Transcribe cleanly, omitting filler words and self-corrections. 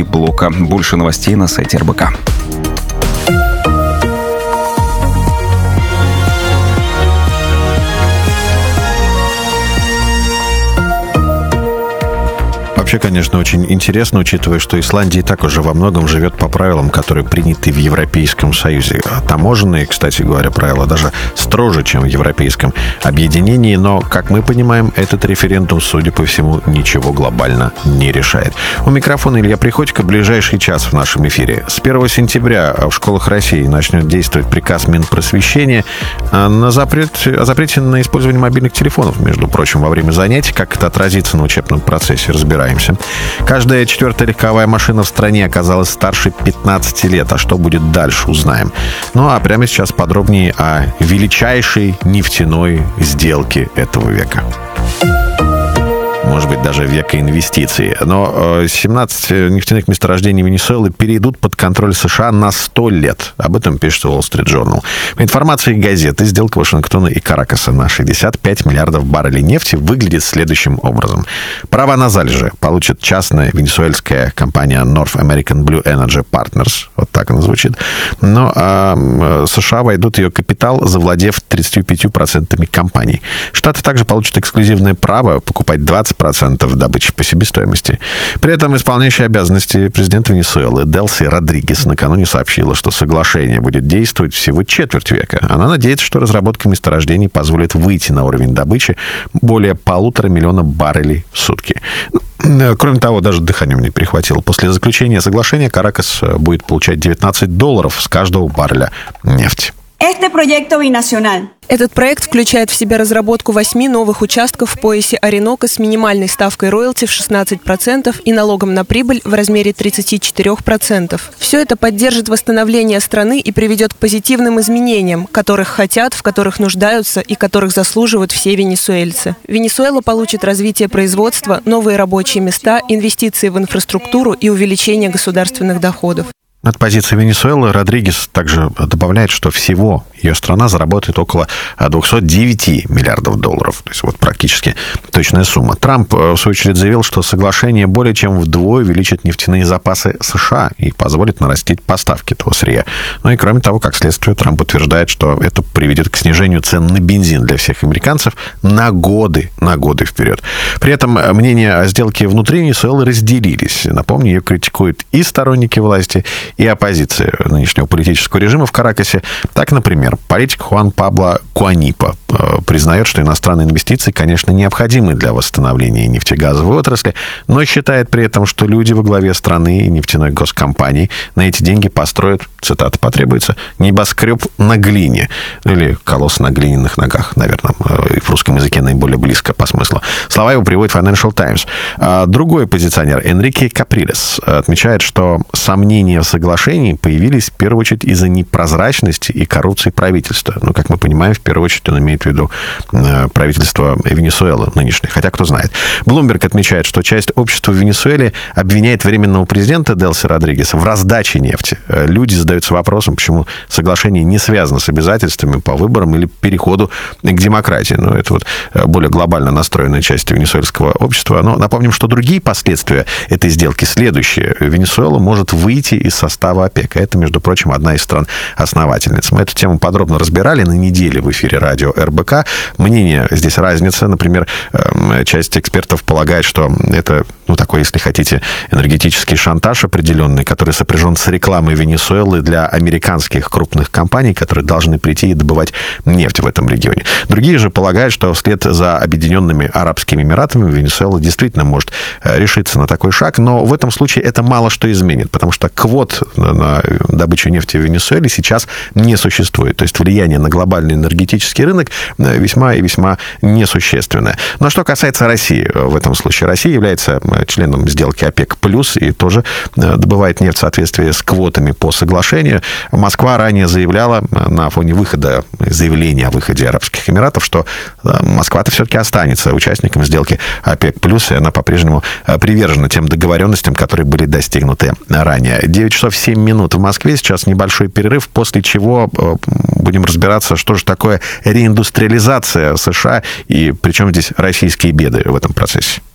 блока. Больше новостей на сайте РБК. Вообще, конечно, очень интересно, учитывая, что Исландия и так уже во многом живет по правилам, которые приняты в Европейском Союзе. Таможенные, кстати говоря, правила даже строже, чем в Европейском объединении. Но, как мы понимаем, этот референдум, судя по всему, ничего глобально не решает. У микрофона Илья Приходько. Ближайший час в нашем эфире. С 1 сентября в школах России начнет действовать приказ Минпросвещения о запрете на использование мобильных телефонов, между прочим, во время занятий. Как это отразится на учебном процессе, разбираемся. Каждая 4-я легковая машина в стране оказалась старше 15 лет. А что будет дальше, узнаем. Ну, а прямо сейчас подробнее о величайшей нефтяной сделке этого века. Может быть, даже века инвестиций. Но 17 нефтяных месторождений Венесуэлы перейдут под контроль США на 100 лет. Об этом пишет Wall Street Journal. По информации газеты, сделка Вашингтона и Каракаса на 65 миллиардов баррелей нефти выглядит следующим образом. Права на залежи получит частная венесуэльская компания North American Blue Energy Partners. Вот так она звучит. Ну, а США войдут в ее капитал, завладев 35% компаний. Штаты также получат эксклюзивное право покупать 20% добычи по себестоимости. При этом исполняющая обязанности президента Венесуэлы Делси Родригес накануне сообщила, что соглашение будет действовать всего четверть века. Она надеется, что разработка месторождений позволит выйти на уровень добычи более 1,5 миллиона баррелей в сутки. Кроме того, даже дыхание мне перехватило. После заключения соглашения Каракас будет получать $19 с каждого барреля нефти. Этот проект включает в себя разработку 8 новых участков в поясе Оренока с минимальной ставкой роялти в 16% и налогом на прибыль в размере 34%. Все это поддержит восстановление страны и приведет к позитивным изменениям, которых хотят, в которых нуждаются и которых заслуживают все венесуэльцы. Венесуэла получит развитие производства, новые рабочие места, инвестиции в инфраструктуру и увеличение государственных доходов. От позиции Венесуэлы Родригес также добавляет, что всего ее страна заработает около 209 миллиардов долларов. То есть вот практически точная сумма. Трамп, в свою очередь, заявил, что соглашение более чем вдвое увеличит нефтяные запасы США и позволит нарастить поставки этого сырья. Ну и кроме того, как следствие, Трамп утверждает, что это приведет к снижению цен на бензин для всех американцев на годы вперед. При этом мнения о сделке внутри Венесуэлы разделились. Напомню, ее критикуют и сторонники власти, и оппозиция нынешнего политического режима в Каракасе. Так, например, политик Хуан Пабло Куанипо признает, что иностранные инвестиции, конечно, необходимы для восстановления нефтегазовой отрасли, но считает при этом, что люди во главе страны и нефтяной госкомпании на эти деньги построят, цитата потребуется, небоскреб на глине. Или колосс на глиняных ногах, наверное, в русском языке наиболее близко по смыслу. Слова его приводит Financial Times. Другой позиционер Энрике Каприлес отмечает, что сомнения в соглашении появились в первую очередь из-за непрозрачности и коррупции правительства. Ну, как мы понимаем, в первую очередь он имеет в виду правительство Венесуэлы нынешнее, хотя кто знает. Блумберг отмечает, что часть общества в Венесуэле обвиняет временного президента Делси Родригеса в раздаче нефти. Люди задаются вопросом, почему соглашение не связано с обязательствами по выборам или переходу к демократии. Ну, это вот более глобально настроенная часть венесуэльского общества. Но напомним, что другие последствия этой сделки следующие. Венесуэла может выйти из состава ОПЕК. Это, между прочим, одна из стран-основательниц. Мы эту тему подробно разбирали на неделе в эфире радио РБК. Мнение здесь разница. Например, часть экспертов полагает, что это, такой, если хотите, энергетический шантаж определенный, который сопряжен с рекламой Венесуэлы для американских крупных компаний, которые должны прийти и добывать нефть в этом регионе. Другие же полагают, что вслед за Объединенными Арабскими Эмиратами Венесуэла действительно может решиться на такой шаг, но в этом случае это мало что изменит, потому что квот на добычу нефти в Венесуэле сейчас не существует. То есть влияние на глобальный энергетический рынок весьма и весьма несущественное. Но что касается России, в этом случае Россия является членом сделки ОПЕК+, и тоже добывает нефть в соответствии с квотами по соглашению. Москва ранее заявляла на фоне заявления о выходе Арабских Эмиратов, что Москва-то все-таки останется участником сделки ОПЕК+, и она по-прежнему привержена тем договоренностям, которые были достигнуты ранее. 9 часов 7 минут в Москве. Сейчас небольшой перерыв, после чего будем разбираться, что же такое реиндустриализация США и причем здесь российские беды в этом процессе.